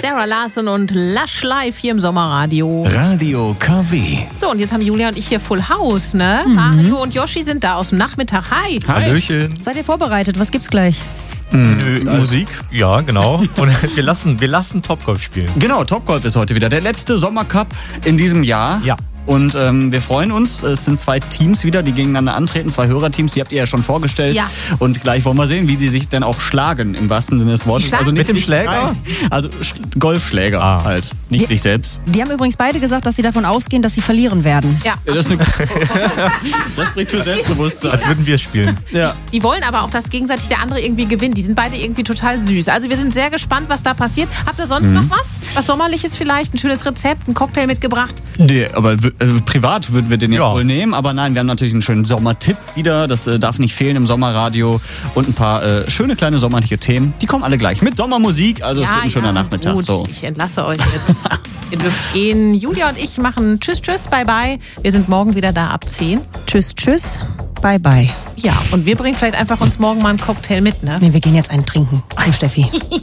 Sarah Larson und Lush Live hier im Sommerradio. Radio KW. So, und jetzt haben Julia und ich hier Full House, ne? Mario und Yoshi sind da aus dem Nachmittag. Hi. Hallöchen. Seid ihr vorbereitet? Was gibt's gleich? Musik? Ja, genau. Und wir lassen Topgolf spielen. Genau, Topgolf ist heute wieder der letzte Sommercup in diesem Jahr. Ja. Und wir freuen uns, es sind 2 Teams wieder, die gegeneinander antreten, 2 Hörerteams, die habt ihr ja schon vorgestellt. Ja. Und gleich wollen wir sehen, wie sie sich denn auch schlagen, im wahrsten Sinne des Wortes. schlagen nicht mit dem sich- Schläger? Nein, also Golfschläger halt, nicht sich selbst. Die haben übrigens beide gesagt, dass sie davon ausgehen, dass sie verlieren werden. Ja. Ja, das spricht für Selbstbewusstsein. Als würden wir spielen. Ja. Die wollen aber auch, dass gegenseitig der andere irgendwie gewinnt. Die sind beide irgendwie total süß. Also wir sind sehr gespannt, was da passiert. Habt ihr sonst noch was? Was Sommerliches vielleicht? Ein schönes Rezept, ein Cocktail mitgebracht? Nee, aber privat würden wir den ja Ja. wohl nehmen. Aber nein, wir haben natürlich einen schönen Sommertipp wieder. Das darf nicht fehlen im Sommerradio. Und ein paar schöne kleine sommerliche Themen. Die kommen alle gleich mit Sommermusik. Also es wird ein schöner Nachmittag. Gut, So. ich entlasse euch jetzt. Ihr dürft gehen. Julia und ich machen Tschüss, Tschüss, Bye, Bye. Wir sind morgen wieder da ab 10. Tschüss, tschüss. Bye, bye. Ja, und wir bringen vielleicht einfach uns morgen mal einen Cocktail mit, ne? Nee, wir gehen jetzt einen trinken. Komm, Steffi.